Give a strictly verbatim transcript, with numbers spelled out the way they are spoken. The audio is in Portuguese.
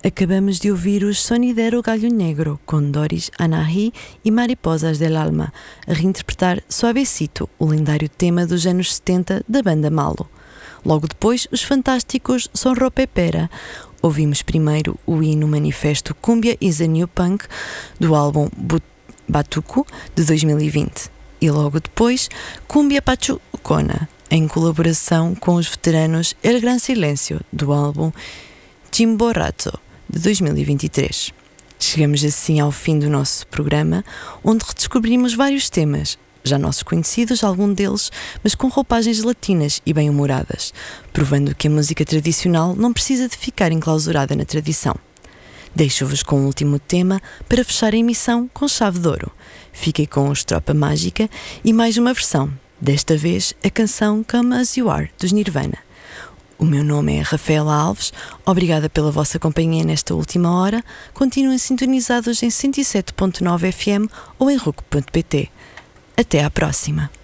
Acabamos de ouvir os Sonidero Galho Negro, com Doris Anahi e Mariposas del Alma, a reinterpretar Suavecito, o lendário tema dos anos setenta da banda Malo. Logo depois, os fantásticos Son Ropepera. Ouvimos primeiro o hino manifesto Cumbia is a New Punk, do álbum Batuco, de dois mil e vinte. E logo depois, Cumbia Pachucona, em colaboração com os veteranos El Gran Silêncio, do álbum Chimborazo, de dois mil e vinte e três. Chegamos assim ao fim do nosso programa, onde redescobrimos vários temas, já nossos conhecidos, algum deles, mas com roupagens latinas e bem-humoradas, provando que a música tradicional não precisa de ficar enclausurada na tradição. Deixo-vos com o último tema para fechar a emissão com chave de ouro. Fiquem com os Tropa Mágica e mais uma versão, desta vez a canção Come As You Are, dos Nirvana. O meu nome é Rafaela Alves, obrigada pela vossa companhia nesta última hora. Continuem sintonizados em cento e sete ponto nove F M ou em ruc ponto pt. Até à próxima!